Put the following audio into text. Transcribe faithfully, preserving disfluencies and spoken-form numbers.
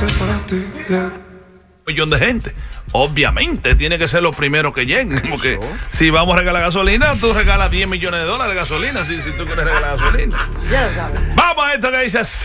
para ti, yeah. Un millón de gente. Obviamente tiene que ser los primeros que lleguen, porque si vamos a regalar gasolina, tú regalas diez millones de dólares de gasolina si, si tú quieres regalar gasolina. Ya lo sabes. Vamos a esto que dice